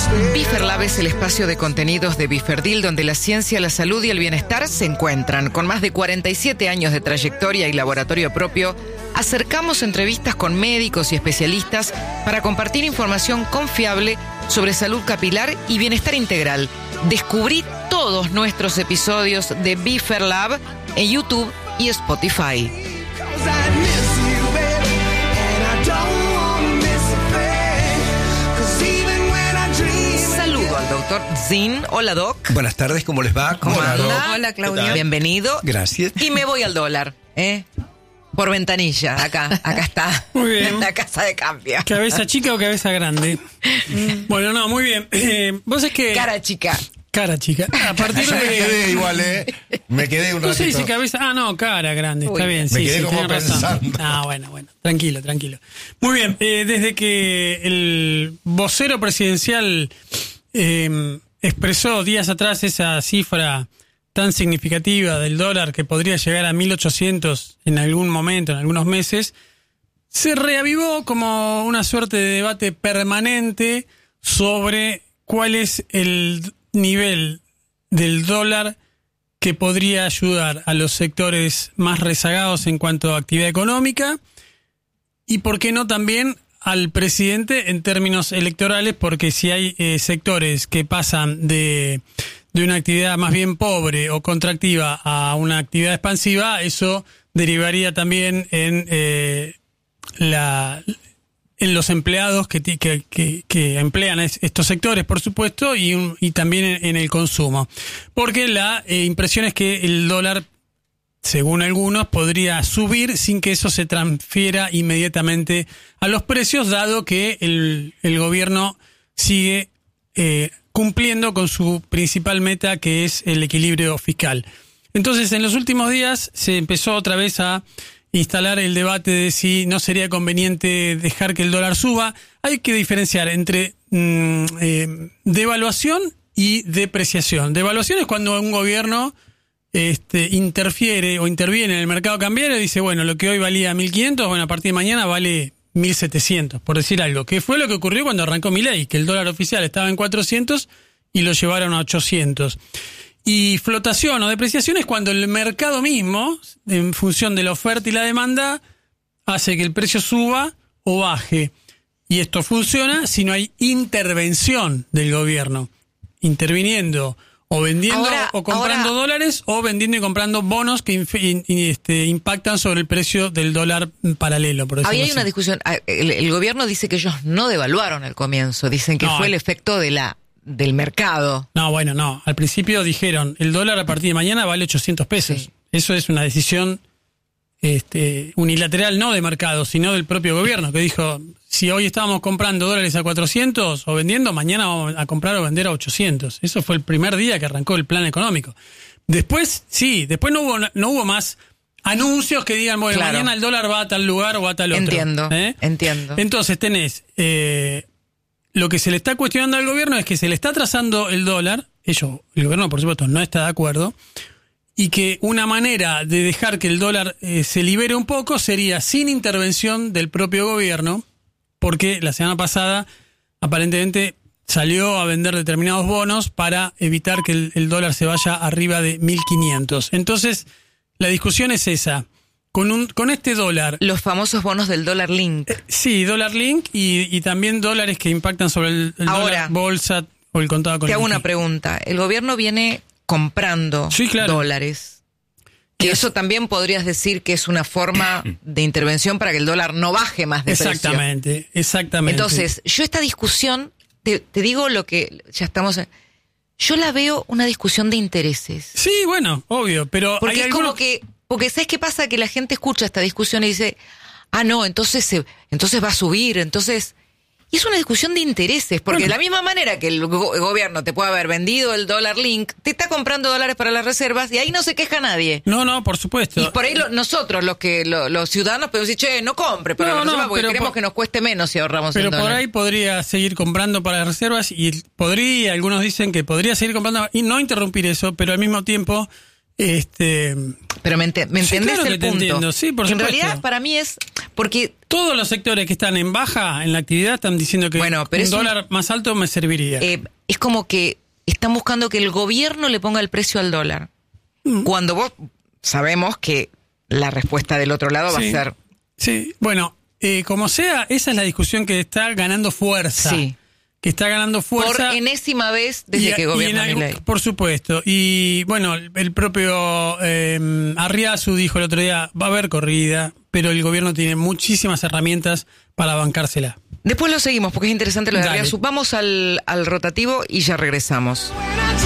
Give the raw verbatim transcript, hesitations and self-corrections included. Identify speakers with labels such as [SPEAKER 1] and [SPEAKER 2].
[SPEAKER 1] Biferlab es el espacio de contenidos de Biferdil donde la ciencia, la salud y el bienestar se encuentran. Con más de cuarenta y siete años de trayectoria y laboratorio propio, acercamos entrevistas con médicos y especialistas para compartir información confiable sobre salud capilar y bienestar integral. Descubrí todos nuestros episodios de Biferlab en YouTube y Spotify. Saludo al doctor Zin. Hola, Doc.
[SPEAKER 2] Buenas tardes, ¿cómo les va?
[SPEAKER 1] ¿Cómo
[SPEAKER 2] Hola,
[SPEAKER 1] anda?
[SPEAKER 2] Doc.
[SPEAKER 1] Hola, Claudia. Bienvenido.
[SPEAKER 2] Gracias.
[SPEAKER 1] Y me voy al dólar, ¿eh? Por ventanilla, acá, acá está.
[SPEAKER 3] Muy bien.
[SPEAKER 1] En la casa de cambio.
[SPEAKER 3] ¿Cabeza chica o cabeza grande? Bueno, no, muy bien. Eh, vos es que...
[SPEAKER 1] Cara chica.
[SPEAKER 3] Cara chica. A partir
[SPEAKER 2] Yo me
[SPEAKER 3] de...
[SPEAKER 2] quedé igual, ¿eh? Me quedé un
[SPEAKER 3] No se
[SPEAKER 2] ratito.
[SPEAKER 3] dice cabeza... Ah, no, cara grande. Está
[SPEAKER 1] Uy,
[SPEAKER 3] bien,
[SPEAKER 2] me
[SPEAKER 3] sí,
[SPEAKER 2] quedé
[SPEAKER 3] sí,
[SPEAKER 2] como
[SPEAKER 3] tenés razón.
[SPEAKER 2] pensando.
[SPEAKER 3] Ah, bueno, bueno. Tranquilo, tranquilo. Muy bien. Eh, desde que el vocero presidencial eh, expresó días atrás esa cifra tan significativa del dólar que podría llegar a mil ochocientos en algún momento, en algunos meses, se reavivó como una suerte de debate permanente sobre cuál es el nivel del dólar que podría ayudar a los sectores más rezagados en cuanto a actividad económica y, por qué no, también al presidente en términos electorales, porque si hay eh, sectores que pasan de, de una actividad más bien pobre o contractiva a una actividad expansiva, eso derivaría también en... Eh, La, en los empleados que, que, que, que emplean es, estos sectores, por supuesto, y, un, y también en, en el consumo. Porque la eh, impresión es que el dólar, según algunos, podría subir sin que eso se transfiera inmediatamente a los precios, dado que el, el gobierno sigue eh, cumpliendo con su principal meta, que es el equilibrio fiscal. Entonces, en los últimos días se empezó otra vez a instalar el debate de si no sería conveniente dejar que el dólar suba. Hay que diferenciar entre mm, eh, devaluación y depreciación. Devaluación es cuando un gobierno este, interfiere o interviene en el mercado cambiario y dice, bueno, lo que hoy valía mil quinientos, bueno, a partir de mañana vale mil setecientos, por decir algo. Que fue lo que ocurrió cuando arrancó Milei, que el dólar oficial estaba en cuatrocientos y lo llevaron a ochocientos. Y flotación o depreciación es cuando el mercado mismo, en función de la oferta y la demanda, hace que el precio suba o baje. Y esto funciona si no hay intervención del gobierno, interviniendo o vendiendo
[SPEAKER 1] Ahora,
[SPEAKER 3] o comprando
[SPEAKER 1] ahora,
[SPEAKER 3] dólares o vendiendo y comprando bonos que inf- in- in- este, impactan sobre el precio del dólar paralelo, por decirlo
[SPEAKER 1] Había
[SPEAKER 3] así.
[SPEAKER 1] una discusión. El, el gobierno dice que ellos no devaluaron al comienzo. Dicen que
[SPEAKER 3] No,
[SPEAKER 1] fue el efecto de la del mercado.
[SPEAKER 3] No, bueno, no. Al principio dijeron, el dólar a partir de mañana vale ochocientos pesos.
[SPEAKER 1] Sí.
[SPEAKER 3] Eso es una decisión este, unilateral, no de mercado, sino del propio gobierno, que dijo, si hoy estábamos comprando dólares a cuatrocientos o vendiendo, mañana vamos a comprar o vender a ochocientos. Eso fue el primer día que arrancó el plan económico. Después, sí, después no hubo, no hubo más anuncios que digan, bueno,
[SPEAKER 1] Claro.
[SPEAKER 3] mañana el dólar va a tal lugar o a tal otro.
[SPEAKER 1] Entiendo,
[SPEAKER 3] ¿Eh?
[SPEAKER 1] entiendo.
[SPEAKER 3] Entonces tenés... Eh, Lo que se le está cuestionando al gobierno es que se le está trazando el dólar, ellos, el gobierno por supuesto no está de acuerdo, y que una manera de dejar que el dólar eh, se libere un poco sería sin intervención del propio gobierno, porque la semana pasada aparentemente salió a vender determinados bonos para evitar que el, el dólar se vaya arriba de mil quinientos. Entonces, la discusión es esa. Con, un, con este dólar...
[SPEAKER 1] Los famosos bonos del dólar link.
[SPEAKER 3] Eh, sí, dólar link y, y también dólares que impactan sobre el, el
[SPEAKER 1] Ahora,
[SPEAKER 3] dólar bolsa o el contado con
[SPEAKER 1] Te hago
[SPEAKER 3] liqui.
[SPEAKER 1] una pregunta. El gobierno viene comprando
[SPEAKER 3] Sí, claro.
[SPEAKER 1] dólares. Que eso también podrías decir que es una forma de intervención para que el dólar no baje más de precio.
[SPEAKER 3] Exactamente, exactamente.
[SPEAKER 1] Entonces, yo esta discusión, te, te digo lo que ya estamos... Yo la veo una discusión de intereses.
[SPEAKER 3] Sí, bueno, obvio, pero
[SPEAKER 1] Porque
[SPEAKER 3] hay
[SPEAKER 1] es
[SPEAKER 3] algunos...
[SPEAKER 1] como que... Porque ¿sabes qué pasa? Que la gente escucha esta discusión y dice, ah, no, entonces se, entonces va a subir, entonces... Y es una discusión de intereses, porque
[SPEAKER 3] Bueno.
[SPEAKER 1] de la misma manera que el, go- el gobierno te puede haber vendido el dólar link, te está comprando dólares para las reservas y ahí no se queja nadie.
[SPEAKER 3] No, no, por supuesto.
[SPEAKER 1] Y por ahí lo- nosotros, los que lo- los ciudadanos, podemos decir, che, no compre para
[SPEAKER 3] No,
[SPEAKER 1] las
[SPEAKER 3] no,
[SPEAKER 1] reservas porque
[SPEAKER 3] pero
[SPEAKER 1] queremos
[SPEAKER 3] por-
[SPEAKER 1] que nos cueste menos si ahorramos
[SPEAKER 3] Pero
[SPEAKER 1] el dólar.
[SPEAKER 3] por ahí podría seguir comprando para las reservas y podría, algunos dicen que podría seguir comprando y no interrumpir eso, pero al mismo tiempo... este
[SPEAKER 1] Pero me, ente- me
[SPEAKER 3] Sí,
[SPEAKER 1] entendés
[SPEAKER 3] claro
[SPEAKER 1] el
[SPEAKER 3] que te
[SPEAKER 1] punto.
[SPEAKER 3] entiendo, sí, por
[SPEAKER 1] Que en
[SPEAKER 3] supuesto.
[SPEAKER 1] realidad para mí es, Porque
[SPEAKER 3] todos los sectores que están en baja en la actividad están diciendo que
[SPEAKER 1] Bueno, pero
[SPEAKER 3] un
[SPEAKER 1] es un-
[SPEAKER 3] dólar más alto me serviría.
[SPEAKER 1] eh, es como que están buscando que el gobierno le ponga el precio al dólar.
[SPEAKER 3] Mm.
[SPEAKER 1] Cuando vos sabemos que la respuesta del otro lado va
[SPEAKER 3] Sí.
[SPEAKER 1] a ser
[SPEAKER 3] Sí, bueno, eh, como sea, esa es la discusión que está ganando fuerza.
[SPEAKER 1] sí.
[SPEAKER 3] Que está ganando
[SPEAKER 1] Por
[SPEAKER 3] fuerza.
[SPEAKER 1] enésima vez desde
[SPEAKER 3] Y-
[SPEAKER 1] que
[SPEAKER 3] y en
[SPEAKER 1] gobierna
[SPEAKER 3] algo-
[SPEAKER 1] Milei.
[SPEAKER 3] Por supuesto. Y bueno, el, el propio eh, Arriazu dijo el otro día, va a haber corrida, pero el gobierno tiene muchísimas herramientas para bancársela.
[SPEAKER 1] Después lo seguimos porque es interesante lo de
[SPEAKER 3] Dale.
[SPEAKER 1] Arriazu. Vamos al, al rotativo y ya regresamos.